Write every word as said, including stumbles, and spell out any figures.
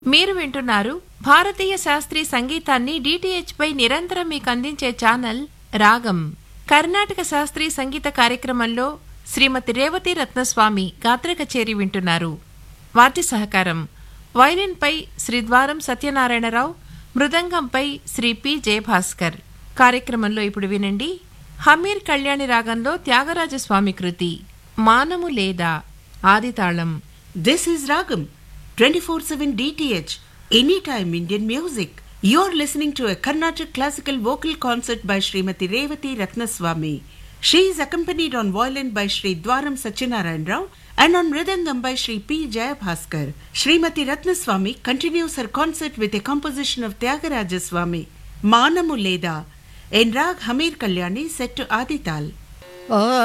మీరు వింటున్నారు భారతీయ శాస్త్రీయ సంగీతాన్ని డిటిహెచ్ పై నిరంతరం మీకు అందించే ఛానల్ రాగం. కర్ణాటక శాస్త్రీయ సంగీత కార్యక్రమంలో శ్రీమతి రేవతి రత్నస్వామి గాత్ర కచేరీ వింటున్నారు. వాద్య సహకారం వైలిన్పై శ్రీ ద్వారం సత్యనారాయణరావు, మృదంగంపై శ్రీ పి జయభాస్కర్. కార్యక్రమంలో ఇప్పుడు వినండి హమీర్ కళ్యాణి రాగంలో త్యాగరాజస్వామి కృతి మానము లేదా ఆదితాళం. This is Ragam, twenty-four seven D T H, anytime Indian music. You're listening to a Carnatic classical vocal concert by Srimati Revati Ratnaswamy. She is accompanied on violin by Sri Dwaram Satyanarayan Rao and on mridangam by Sri P. Jayabhaskar. Srimati Ratnaswamy continues her concert with a composition of Tyagaraja Swami, Manamu Leda, in Rag Hamir Kalyani set to Adital.